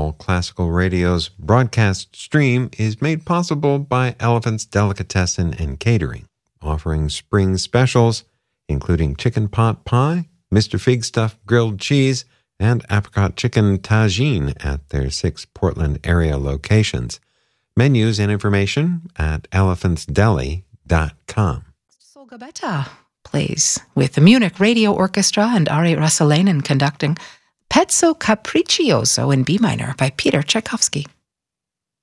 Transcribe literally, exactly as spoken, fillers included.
All Classical Radio's broadcast stream is made possible by Elephant's Delicatessen and Catering, offering spring specials, including chicken pot pie, Mister Fig Stuff grilled cheese, and apricot chicken tagine at their six Portland area locations. Menus and information at elephants deli dot com. Solgabetta plays with the Munich Radio Orchestra and Ari Rasalainen conducting Pezzo Capriccioso in B minor by Peter Tchaikovsky.